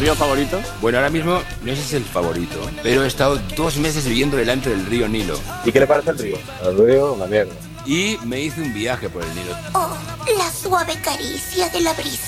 río favorito? Bueno, ahora mismo no sé si es el favorito, pero he estado 2 meses viviendo delante del río Nilo. ¿Y qué le parece el río? El río, una mierda. Y me hice un viaje por el Nilo. Oh, la suave caricia de la brisa.